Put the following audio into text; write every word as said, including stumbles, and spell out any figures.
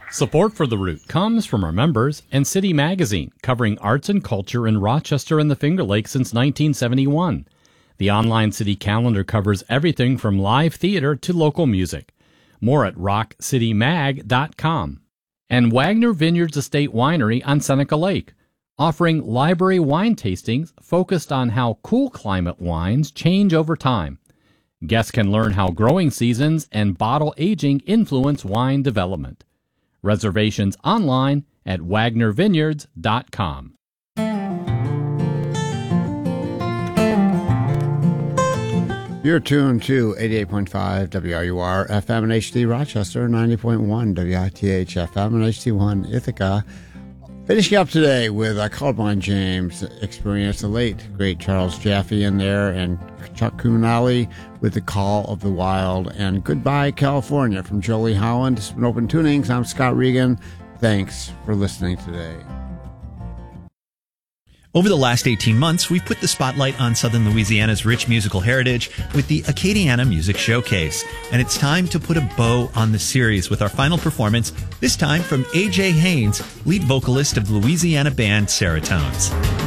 Support for The Root comes from our members and City Magazine, covering arts and culture in Rochester and the Finger Lakes since nineteen seventy-one. The online city calendar covers everything from live theater to local music. More at rock city mag dot com. And Wagner Vineyards Estate Winery on Seneca Lake, offering library wine tastings focused on how cool climate wines change over time. Guests can learn how growing seasons and bottle aging influence wine development. Reservations online at wagner vineyards dot com. You're tuned to eighty-eight point five W R U R F M and H D Rochester, ninety point one W I T H F M and H D one Ithaca. Finishing up today with uh, Colorblind James Experience, the late, great Charles Jaffe in there, and Chuck Kuminali with The Call of the Wild, and Goodbye California from Jolie Holland. It's been Open Tunings. I'm Scott Regan. Thanks for listening today. Over the last eighteen months, we've put the spotlight on Southern Louisiana's rich musical heritage with the Acadiana Music Showcase. And it's time to put a bow on the series with our final performance, this time from A J Haynes, lead vocalist of the Louisiana band Seratones.